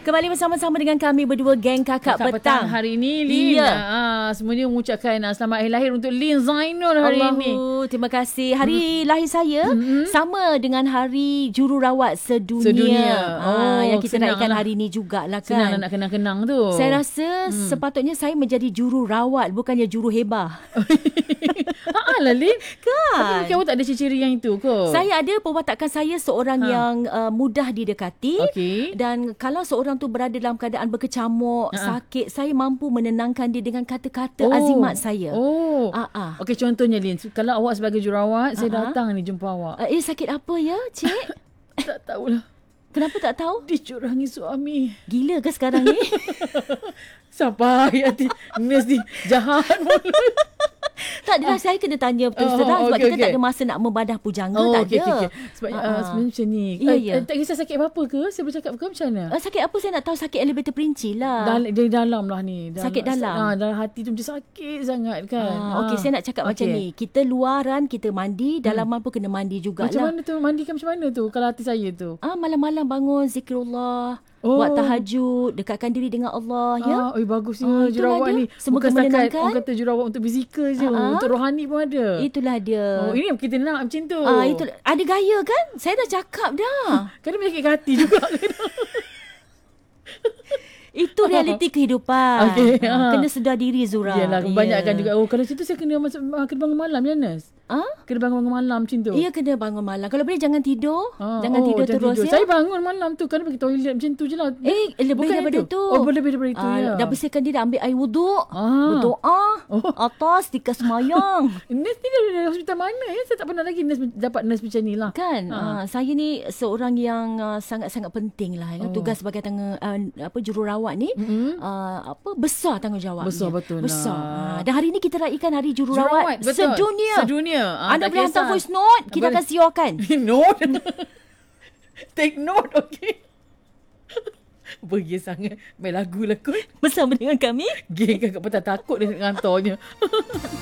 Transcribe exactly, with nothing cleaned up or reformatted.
Kembali bersama-sama dengan kami berdua, geng Kakak, Kakak Petang. Petang hari ini, Lin. Ya. Ah, semuanya mengucapkan ah, selamat hari lahir untuk Lin Zainul hari Allahu, ini. terima kasih. Hari hmm. lahir saya hmm. sama dengan hari jururawat sedunia. Sedunia. Ah, Oh, yang kita raikan lah. hari ini jugalah kan. Senang nak kenang-kenang tu. Saya rasa hmm. sepatutnya saya menjadi jururawat, bukannya juru hebah. Haa lah, Lin. Kan? Tapi awak tak ada ciri-ciri yang itu ke? Saya ada perwatakan saya seorang ha. yang uh, mudah didekati. Okay. Dan kalau seorang tu berada dalam keadaan berkecamuk, uh-uh. sakit, saya mampu menenangkan dia dengan kata-kata oh. azimat saya. Oh. Uh-uh. Okey, contohnya, Lin, kalau awak sebagai jururawat, uh-huh. saya datang ni jumpa awak. Uh, eh, sakit apa ya, Cik? Tak tahulah. Kenapa tak tahu? Dicurangi suami. Gila ke sekarang ni? Sampai hati nurse ni jahat mulut. Tak adalah, saya kena tanya terus terang. Oh, sebab okay, kita okay. tak ada masa nak membadah pujangga. Oh, tak okay, ada. Okay, okay. Sebab uh, uh, sebenarnya macam ni. Ya, uh, ya. Uh, tak kisah sakit apa-apa ke? Saya bercakap ke macam mana? Uh, sakit apa saya nak tahu. Sakit elevator perinci lah. Dal- dari dalam lah ni. Dalam, sakit dalam. Ah, dalam hati tu macam sakit sangat kan. Ah, Okey, saya nak cakap okay. macam ni. Kita luaran, kita mandi. Dalaman hmm. pun kena mandi jugalah. Macam mana tu? Mandikan macam mana tu? Kalau hati saya tu. Ah, malam-malam bangun zikrullah. Oh. Buat tahajud, dekatkan diri dengan Allah, ya. Ah, oi bagus ni ah, jurawat ni. Semoga bukan menenangkan. Setakat orang kata jurawat untuk fizikal je, uh-huh. untuk rohani pun ada. Itulah dia. Oh, ini kita nak macam tu. Ah, itu ada gaya kan? Saya dah cakap dah. Kadang menyakit hati juga. Itu realiti kehidupan. Okay. Ha, kena sedar diri, Zura. Yalah, kebanyakan yeah. juga. Oh, kalau situ saya kena masuk, kena bangun malam ya, Nas? Ha? Kena bangun malam macam tu. Iya, kena bangun malam. Kalau boleh jangan tidur. Ah, jangan oh, tidur jangan terus tidur. ya. Saya bangun malam tu kan pergi toilet macam tu je lah. Eh, lebih Bukan daripada itu. tu. Oh, lebih daripada itu Ah, ya. dah bersihkan diri, ambil air wuduk, Ah. berdoa, Oh. atas tikas semayang. Nurse ni dari hospital mana ya? Saya tak pernah lagi nurse, dapat nurse macam ni lah. Kan? Ha. Uh, saya ni seorang yang uh, sangat-sangat penting lah. Oh. Tugas sebagai tangga, uh, apa jururawat ni mm-hmm. uh, apa besar tanggungjawab. Besar betul besar. lah. Uh, dan hari ni kita raikan hari jururawat, jururawat sedunia. Sedunia. Ah, Anda boleh hantar voice note, kita boleh. akan siarkan. Note. Take note, okay. Pergi sangat main lagu lah kot. Bersama dengan kami, Geng Kakak Petang, takut dia nak ngantornya.